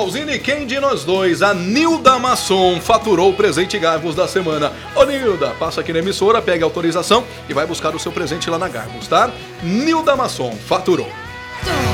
Legalzinho, e quem de nós dois? A Nilda Masson faturou o presente Garbos da semana. Ô Nilda, passa aqui na emissora, pegue a autorização e vai buscar o seu presente lá na Garbos, tá? Nilda Masson faturou.